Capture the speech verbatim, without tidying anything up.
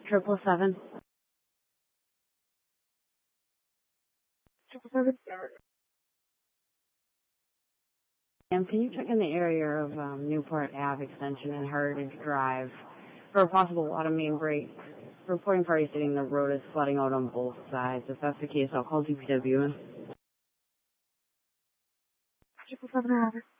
Triple seven. Triple seven. Um, can you check in the area of um, Newport Ave Extension and Heritage Drive for a possible water main break? Reporting party stating the road is flooding out on both sides. If that's the case, I'll call D P W. Triple seven.